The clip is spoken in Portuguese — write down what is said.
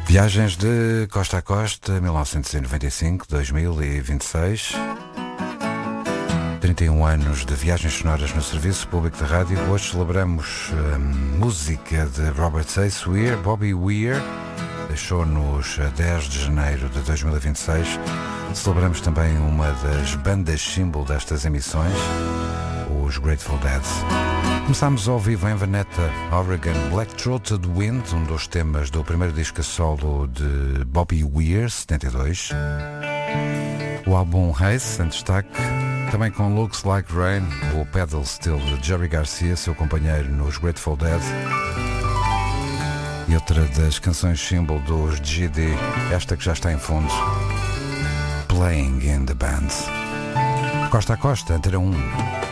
Viagens de costa a costa, 1995-2026. 31 anos de viagens sonoras no Serviço Público de Rádio. Hoje celebramos a música de Robert Sace Weir. Bobby Weir deixou-nos a 10 de janeiro de 2026. Celebramos também uma das bandas símbolo destas emissões, os Grateful Dead. Começámos ao vivo em Veneta, Oregon, Black Throated Wind, um dos temas do primeiro disco a solo de Bobby Weir, 72. O álbum Race, em destaque, também com Looks Like Rain, o pedal steel de Jerry Garcia, seu companheiro nos Grateful Dead. E outra das canções símbolo dos GD, esta que já está em fundo, Playing in the Band. Costa a Costa, Antena 1.